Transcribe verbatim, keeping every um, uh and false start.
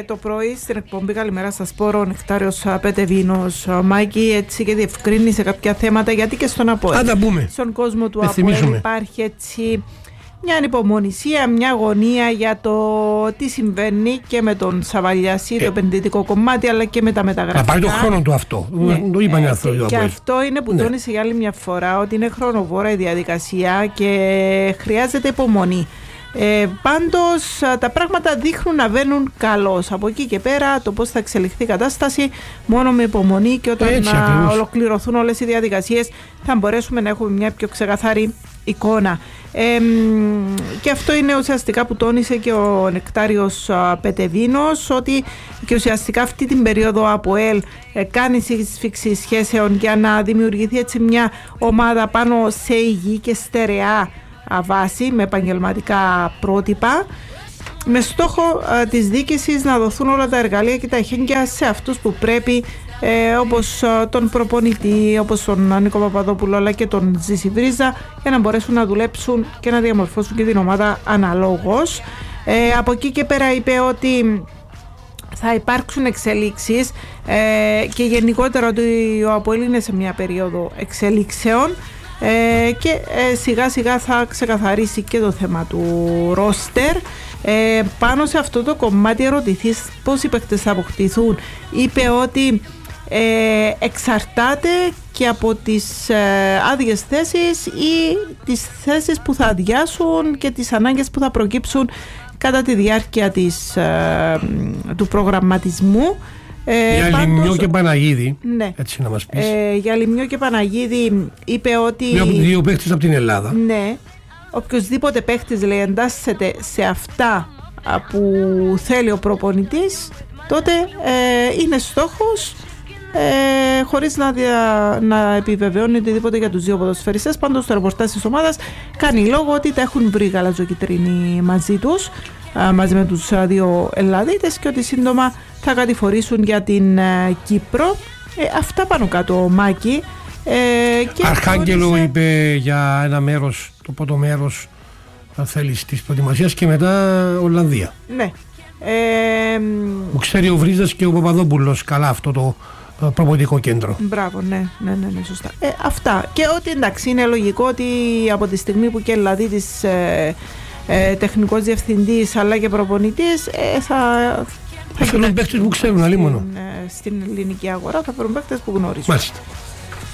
το πρωί στην εκπομπή Καλημέρα σας πω ο Νεκτάριος Πετεβίνος Μάκη έτσι και διευκρίνησε σε κάποια θέματα, γιατί και στον ΑΠΟΕΛ, στον κόσμο του ΑΠΟΕΛ υπάρχει έτσι μια ανυπομονησία, μια αγωνία για το τι συμβαίνει και με τον Σαβαλιασί, ε, το επενδυτικό κομμάτι, αλλά και με τα μεταγραφικά. Θα πάρει τον χρόνο του αυτό. Ναι. Το είπαν οι άνθρωποι του Και ΑΠΟΕΛ. αυτό είναι που ναι. τόνισε για άλλη μια φορά, ότι είναι χρονοβόρα η διαδικασία και χρειάζεται υπομονή. Ε, πάντως τα πράγματα δείχνουν να βαίνουν καλώς. Από εκεί και πέρα το πώς θα εξελιχθεί η κατάσταση μόνο με υπομονή, και όταν Έτσι, να ακριβώς. ολοκληρωθούν όλες οι διαδικασίες θα μπορέσουμε να έχουμε μια πιο ξεκαθαρή εικόνα. Ε, και αυτό είναι ουσιαστικά που τόνισε και ο Νεκτάριος Πετεβίνος, ότι και ουσιαστικά αυτή την περίοδο ΑΠΟΕΛ ε, κάνει σύσφυξη σχέσεων για να δημιουργηθεί έτσι μια ομάδα πάνω σε υγιή και στερεά βάση, με επαγγελματικά πρότυπα, με στόχο α, της διοίκησης να δοθούν όλα τα εργαλεία και τα εχέγγυα σε αυτούς που πρέπει, ε, όπως α, τον προπονητή, όπως τον Νίκο Παπαδόπουλο, αλλά και τον Ζήση Βρίζα, για να μπορέσουν να δουλέψουν και να διαμορφώσουν και την ομάδα αναλόγως. Ε, από εκεί και πέρα είπε ότι θα υπάρξουν εξελίξεις ε, και γενικότερα ότι ο ΑΠΟΕΛ είναι σε μια περίοδο εξελίξεων. Ε, και ε, σιγά σιγά θα ξεκαθαρίσει και το θέμα του ρόστερ. Ε, πάνω σε αυτό το κομμάτι ερωτηθείς πώς οι παίκτες θα αποκτηθούν. Είπε ότι ε, εξαρτάται και από τις ε, άδειες θέσεις ή τις θέσεις που θα αδειάσουν και τις ανάγκες που θα προκύψουν κατά τη διάρκεια της, ε, του προγραμματισμού. Ε, για πάντως, Λιμιό και Παναγίδη, ναι. έτσι να μας πεις. Ε, για Λιμιό και Παναγίδη είπε ότι... Δύο, δύο παίχτες από την Ελλάδα. Ναι, οποιοσδήποτε παίχτης, λέει, εντάσσεται σε αυτά που θέλει ο προπονητής, τότε ε, είναι στόχος, ε, χωρίς να, δια, να επιβεβαιώνει οτιδήποτε για τους δύο ποδοσφαιριστές. Πάντως το ρεπορτάζ της ομάδας κάνει λόγο ότι τα έχουν βρει γαλαζοκίτρινοι μαζί τους, μαζί με τους δύο Ελλαδίτες, και ότι σύντομα θα κατηφορήσουν για την uh, Κύπρο. Ε, αυτά πάνω κάτω, Μάκη. Ε, και Αρχάγγελο τόνισε... είπε για ένα μέρος, το πρώτο μέρος αν θέλεις της προετοιμασίας, και μετά Ολλανδία. Ναι. Ε, Μου ξέρει ο Βρίζας και ο Παπαδόπουλος καλά αυτό το uh, προπονητικό κέντρο. Μπράβο, ναι, ναι, ναι, ναι, σωστά. Ε, αυτά. Και ότι εντάξει, είναι λογικό ότι από τη στιγμή που και δηλαδή της ε, ε, τεχνικός διευθυντής αλλά και προπονητής ε, θα... Θα φέρουν παίκτες που ξέρουν, αλλήμωνο. Στην ελληνική αγορά θα φέρουν παίκτες που γνωρίζουν. Μάλιστα.